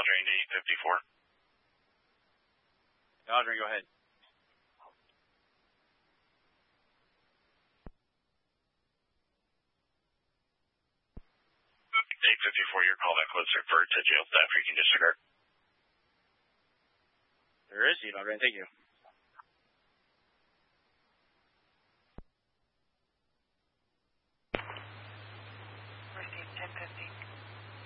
Dodgering 854. Dodgering, go ahead. 854, your callback was referred to jail staff. You can disregard. There is, Dodgering. Thank you.